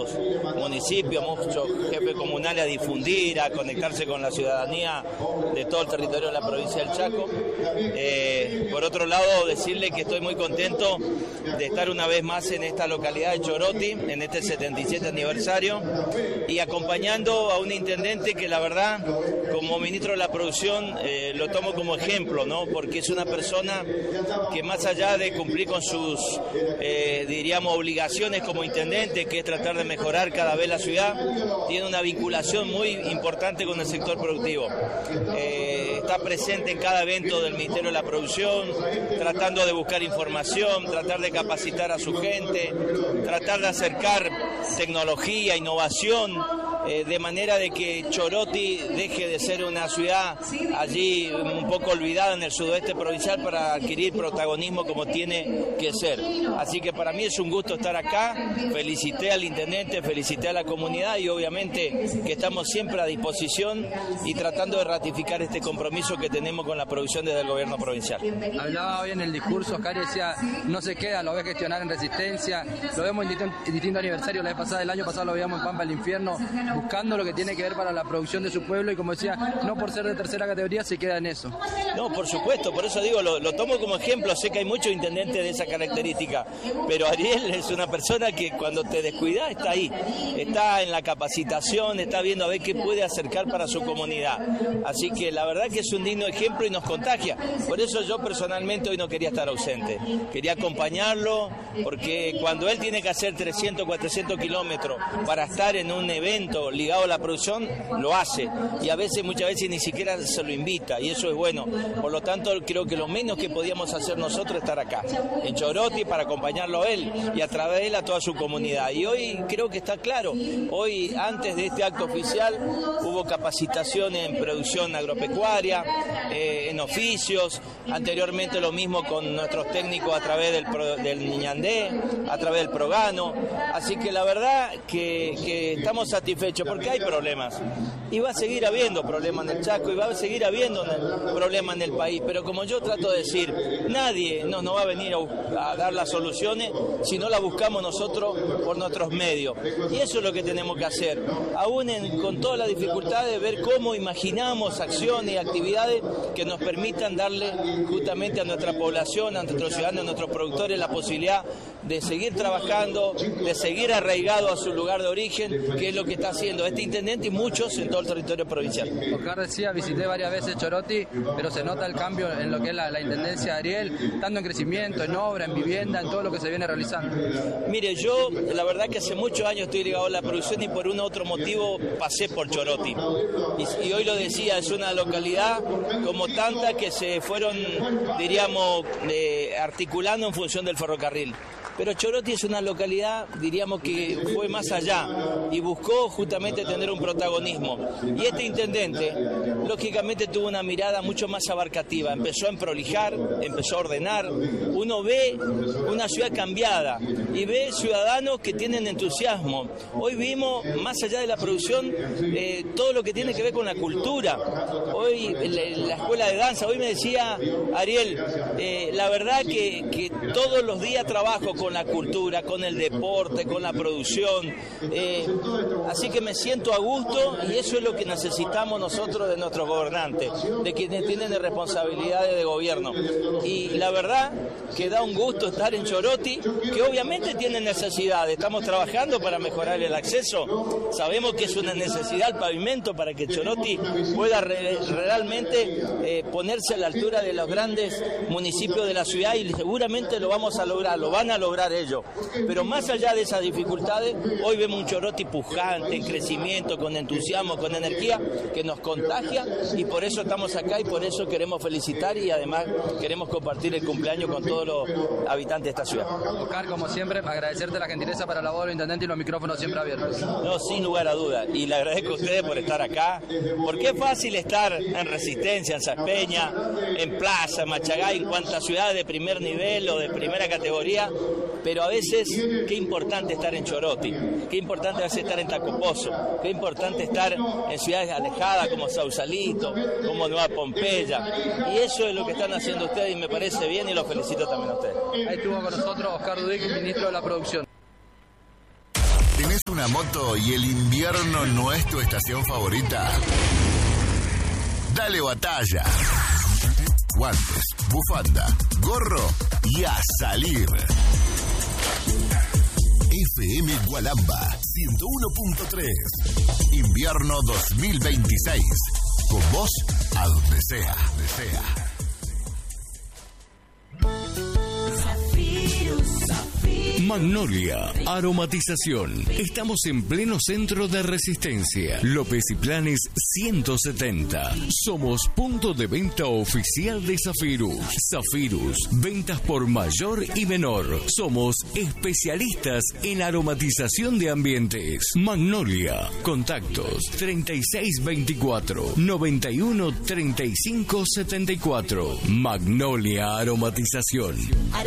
muchos municipios, muchos jefes comunales a difundir, a conectarse con la ciudadanía de todo el territorio de la provincia del Chaco. Por otro lado, decirle que estoy muy contento de estar una vez más en esta localidad de Choroti, en este 77 aniversario, y acompañando a un intendente que la verdad, como ministro de la producción, lo tomo como ejemplo, ¿no? Porque es una persona que más allá de cumplir con sus, diríamos, obligaciones como intendente, que es tratar de mejorar cada vez la ciudad, tiene una vinculación muy importante con el sector productivo. Está presente en cada evento del Ministerio de la Producción, tratando de buscar información, tratar de capacitar a su gente, tratar de acercar tecnología, innovación, de manera de que Choroti deje de ser una ciudad allí un poco olvidada en el sudoeste provincial para adquirir protagonismo como tiene que ser. Así que para mí es un gusto estar acá, felicité al intendente, felicité a la comunidad y obviamente que estamos siempre a disposición y tratando de ratificar este compromiso que tenemos con la producción desde el gobierno provincial. Hablaba hoy en el discurso, Oscar, decía, no se queda, lo ve gestionar en Resistencia, lo vemos en distintos aniversarios, la vez pasada, el año pasado lo veíamos en Pampa del Infierno, buscando lo que tiene que ver para la producción de su pueblo y como decía, no por ser de tercera categoría se queda en eso. No, por supuesto, por eso digo, lo tomo como ejemplo, sé que hay muchos intendentes de esa característica, pero Ariel es una persona que cuando te descuidas está ahí, está en la capacitación, está viendo a ver qué puede acercar para su comunidad, así que la verdad que es un digno ejemplo y nos contagia, por eso yo personalmente hoy no quería estar ausente, quería acompañarlo, porque cuando él tiene que hacer 300, 400 kilómetros para estar en un evento ligado a la producción, lo hace, y a veces, muchas veces ni siquiera se lo invita, y eso es bueno, por lo tanto creo que lo menos que podíamos hacer nosotros es estar acá, en Choroti, para acompañarlo a él, y a través de él a toda su comunidad, y hoy creo que está claro, hoy antes de este acto oficial hubo capacitación en producción agropecuaria, en oficios, anteriormente lo mismo con nuestros técnicos a través del Niñandé, a través del Progano, así que la verdad que estamos satisfechos porque hay problemas y va a seguir habiendo problemas en el Chaco y va a seguir habiendo problemas en el país, pero como yo trato de decir, nadie nos va a venir a dar las soluciones si no las buscamos nosotros por nuestros medios, y eso es lo que tenemos que hacer, aún con todas las dificultades, de ver cómo imaginamos acciones y actividades que nos permitan darle justamente a nuestra población, a nuestros ciudadanos, a nuestros productores la posibilidad de seguir trabajando, de seguir arraigado a su lugar de origen, que es lo que está haciendo este intendente y muchos en todo el territorio provincial. Oscar decía, visité varias veces Choroti, pero se nota el cambio en lo que es la intendencia de Ariel, tanto en crecimiento, en obra, en vivienda, en todo lo que se viene realizando. Mire, yo la verdad que hace muchos años estoy ligado a la producción y por un otro motivo pasé por Choroti. Y hoy lo decía, es una localidad como tantas que se fueron, diríamos, articulando en función del ferrocarril. Pero Choroti es una localidad, diríamos, que fue más allá y buscó justamente tener un protagonismo. Y este intendente, lógicamente, tuvo una mirada mucho más abarcativa. Empezó a emprolijar, empezó a ordenar. Uno ve una ciudad cambiada y ve ciudadanos que tienen entusiasmo. Hoy vimos, más allá de la producción, todo lo que tiene que ver con la cultura. Hoy, la escuela de danza, hoy me decía Ariel, la verdad que todos los días trabajo con la cultura, con el deporte, con la producción, así que me siento a gusto y eso es lo que necesitamos nosotros de nuestros gobernantes, de quienes tienen responsabilidades de gobierno, y la verdad que da un gusto estar en Choroti, que obviamente tiene necesidades, estamos trabajando para mejorar el acceso, sabemos que es una necesidad el pavimento para que Choroti pueda realmente ponerse a la altura de los grandes municipios de la ciudad, y seguramente lo vamos a lograr, lo van a lograr ellos, pero más allá de esas dificultades, hoy vemos un Choroti pujante, en crecimiento, con entusiasmo, con energía, que nos contagia, y por eso estamos acá y por eso queremos felicitar y además queremos compartir el cumpleaños con todos los habitantes de esta ciudad. Oscar, como siempre, agradecerte la gentileza para la voz del intendente y los micrófonos siempre abiertos. No, sin lugar a dudas, y le agradezco a ustedes por estar acá, porque es fácil estar en Resistencia, en Saspeña, en Plaza, en Machagay, en cuantas ciudades de primer nivel o de primera categoría, pero a veces qué importante estar en Choroti, qué importante a veces estar en Tacopozo, qué importante estar en ciudades alejadas como Sausalito, como Nueva Pompeya, y eso es lo que están haciendo ustedes y me parece bien y los felicito también a ustedes. Ahí estuvo con nosotros Oscar Dudic, ministro de la Producción. ¿Tenés una moto y el invierno no es tu estación favorita? Dale batalla. Guantes, bufanda, gorro y a salir. FM Gualamba 101.3. Invierno 2026. Con vos a donde sea. Magnolia Aromatización. Estamos en pleno centro de Resistencia. López y Planes 170. Somos punto de venta oficial de Zafirus. Zafirus, ventas por mayor y menor. Somos especialistas en aromatización de ambientes. Magnolia. Contactos 3624 91 35 74. Magnolia Aromatización.